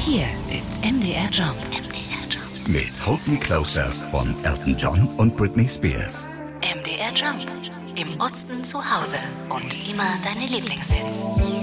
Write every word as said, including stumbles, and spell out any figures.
Hier ist M D R Jump. M D R Jump. Mit Hold Me Closer von Elton John und Britney Spears. M D R Jump. Im Osten zu Hause und immer deine Lieblingshits.